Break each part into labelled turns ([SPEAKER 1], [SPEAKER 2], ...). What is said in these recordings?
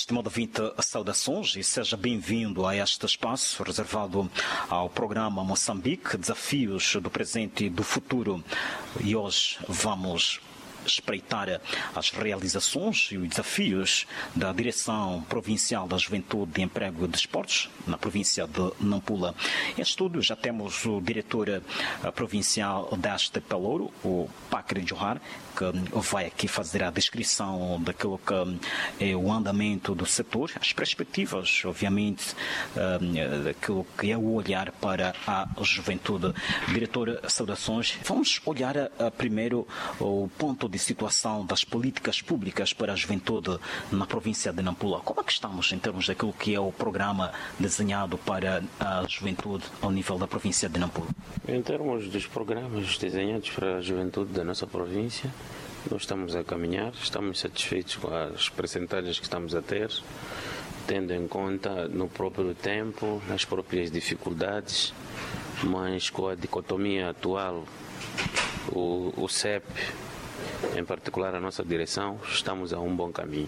[SPEAKER 1] Estimado ouvinte, saudações e seja bem-vindo a este espaço reservado ao programa Moçambique, Desafios do Presente e do Futuro. E hoje vamos espreitar as realizações e os desafios da Direção Provincial da Juventude, Emprego e Desportos, na província de Nampula. Em estúdio já temos o diretor provincial deste Pelouro, o Pacre Johar, que vai aqui fazer a descrição daquilo que é o andamento do setor, as perspectivas, obviamente, daquilo que é o olhar para a juventude. Diretor, saudações. Vamos olhar primeiro o ponto de situação das políticas públicas para a juventude na província de Nampula. Como é que estamos em termos daquilo que é o programa desenhado para a juventude ao nível da província de Nampula?
[SPEAKER 2] Em termos dos programas desenhados para a juventude da nossa província, nós estamos a caminhar, estamos satisfeitos com as percentagens que estamos a ter, tendo em conta no próprio tempo, nas próprias dificuldades, mas com a dicotomia atual, o CEP, em particular a nossa direção, estamos a um bom caminho.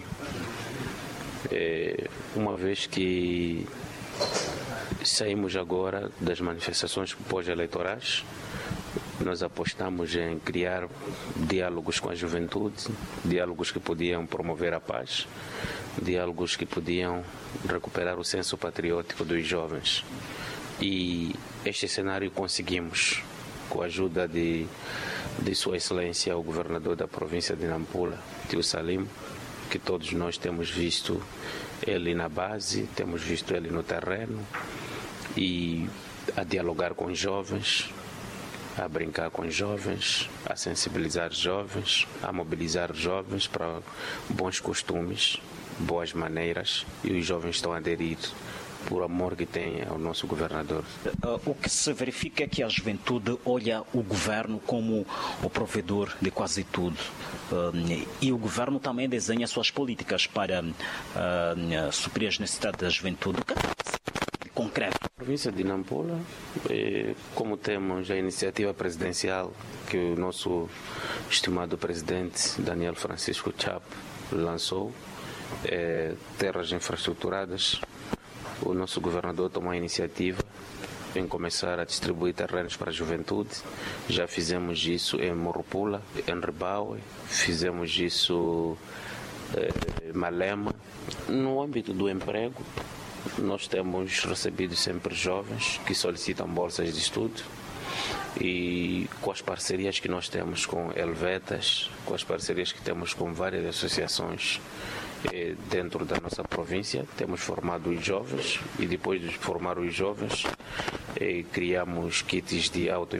[SPEAKER 2] Uma vez que saímos agora das manifestações pós-eleitorais, nós apostamos em criar diálogos com a juventude, diálogos que podiam promover a paz, diálogos que podiam recuperar o senso patriótico dos jovens. E este cenário conseguimos, com a ajuda de Sua Excelência, o governador da província de Nampula, Tio Salim, que todos nós temos visto ele na base, temos visto ele no terreno, e a dialogar com os jovens, a brincar com os jovens, a sensibilizar os jovens, a mobilizar os jovens para bons costumes, boas maneiras, e os jovens estão a aderir por amor que tem ao nosso governador.
[SPEAKER 1] O que se verifica é que a juventude olha o governo como o provedor de quase tudo. E o governo também desenha suas políticas para suprir as necessidades da juventude. O que é de concreto?
[SPEAKER 2] A província de Nampula, como temos a iniciativa presidencial que o nosso estimado presidente Daniel Francisco Chapo lançou, terras infraestruturadas, o nosso governador tomou a iniciativa em começar a distribuir terrenos para a juventude. Já fizemos isso em Morropula, em Ribaue, fizemos isso em Malema. No âmbito do emprego, nós temos recebido sempre jovens que solicitam bolsas de estudo, e com as parcerias que nós temos com Helvetas, com as parcerias que temos com várias associações dentro da nossa província, temos formado os jovens, e depois de formar os jovens, criamos kits de